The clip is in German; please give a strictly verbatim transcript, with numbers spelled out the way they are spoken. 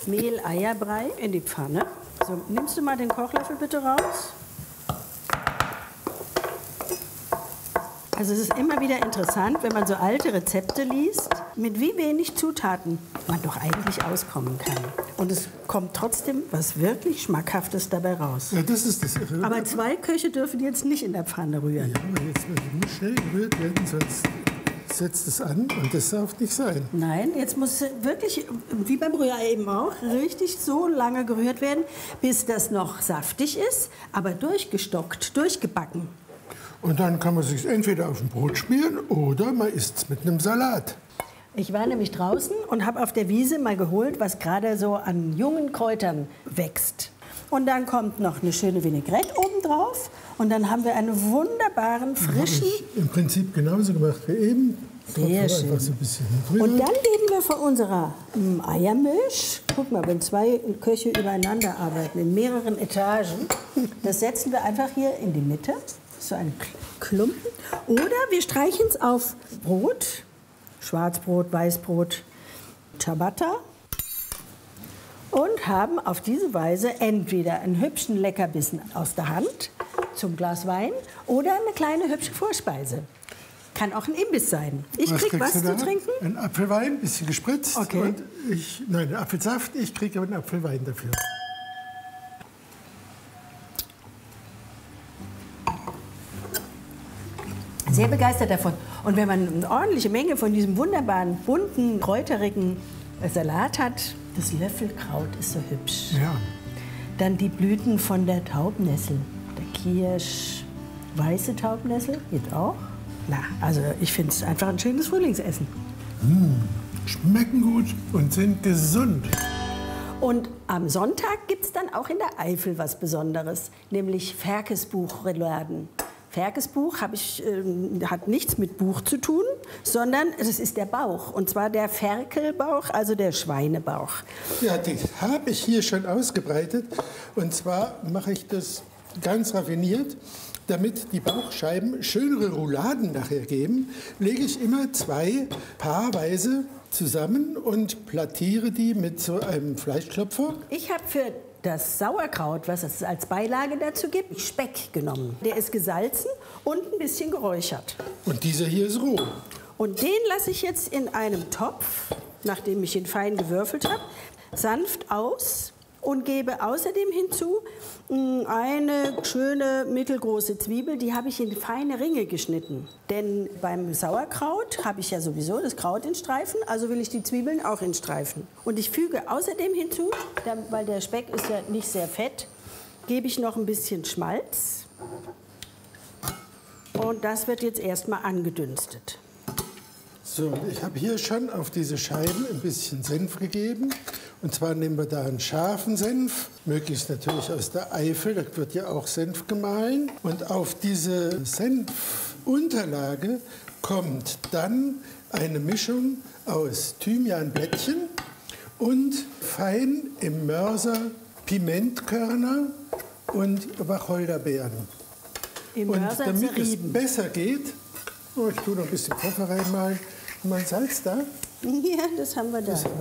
Mehl-Eierbrei in die Pfanne. So, nimmst du mal den Kochlöffel bitte raus? Also es ist immer wieder interessant, wenn man so alte Rezepte liest, mit wie wenig Zutaten man doch eigentlich auskommen kann. Und es kommt trotzdem was wirklich Schmackhaftes dabei raus. Ja, das ist das Irre. Aber zwei Köche dürfen jetzt nicht in der Pfanne rühren. Ja, aber jetzt muss schnell gerührt werden, sonst setzt es an und das darf nicht sein. Nein, jetzt muss wirklich, wie beim Rührei eben auch, richtig so lange gerührt werden, bis das noch saftig ist, aber durchgestockt, durchgebacken. Und dann kann man es sich entweder auf ein Brot schmieren oder man isst es mit einem Salat. Ich war nämlich draußen und habe auf der Wiese mal geholt, was gerade so an jungen Kräutern wächst. Und dann kommt noch eine schöne Vinaigrette obendrauf und dann haben wir einen wunderbaren, frischen... Habe ich im Prinzip genauso gemacht wie eben. Sehr schön. Einfach so ein bisschen drüber. Und dann geben wir von unserer mm, Eiermilch, guck mal, wenn zwei Köche übereinander arbeiten, in mehreren Etagen, das setzen wir einfach hier in die Mitte, so ein Klumpen. Oder wir streichen es auf Brot, Schwarzbrot, Weißbrot, Ciabatta. Und haben auf diese Weise entweder einen hübschen Leckerbissen aus der Hand zum Glas Wein oder eine kleine hübsche Vorspeise. Kann auch ein Imbiss sein. Ich Was krieg kriegst was du zu da? trinken. Ein Apfelwein, ein bisschen gespritzt. Okay. Und ich, nein, einen Apfelsaft, ich kriege aber einen Apfelwein dafür. Sehr begeistert davon. Und wenn man eine ordentliche Menge von diesem wunderbaren, bunten, kräuterigen Salat hat, das Löffelkraut ist so hübsch. Ja. Dann die Blüten von der Taubnessel, der Kirsch, weiße Taubnessel geht auch. Na, also ich finde es einfach ein schönes Frühlingsessen. Schmecken gut und sind gesund. Und am Sonntag gibt es dann auch in der Eifel was Besonderes, nämlich Ferkesbuchrouladen. Ferkesbuch hab ich, äh, hat nichts mit Buch zu tun, sondern es ist der Bauch. Und zwar der Ferkelbauch, also der Schweinebauch. Ja, den habe ich hier schon ausgebreitet. Und zwar mache ich das ganz raffiniert. Damit die Bauchscheiben schönere Rouladen nachher geben, lege ich immer zwei paarweise zusammen und plattiere die mit so einem Fleischklopfer. Ich habe für das Sauerkraut, was es als Beilage dazu gibt, Speck genommen. Der ist gesalzen und ein bisschen geräuchert. Und dieser hier ist roh. Und den lasse ich jetzt in einem Topf, nachdem ich ihn fein gewürfelt habe, sanft aus und gebe außerdem hinzu eine schöne mittelgroße Zwiebel, die habe ich in feine Ringe geschnitten. Denn beim Sauerkraut habe ich ja sowieso das Kraut in Streifen, also will ich die Zwiebeln auch in Streifen. Und ich füge außerdem hinzu, weil der Speck ist ja nicht sehr fett, gebe ich noch ein bisschen Schmalz. Und das wird jetzt erstmal angedünstet. So, ich habe hier schon auf diese Scheiben ein bisschen Senf gegeben. Und zwar nehmen wir da einen scharfen Senf, möglichst natürlich aus der Eifel, da wird ja auch Senf gemahlen. Und auf diese Senfunterlage kommt dann eine Mischung aus Thymianblättchen und fein im Mörser Pimentkörner und Wacholderbeeren. Im Und Mörser damit zerrieben. es besser geht, oh, ich tue noch ein bisschen Pfeffer reinmalen. Und mein Salz da? Ja, das haben wir da. Das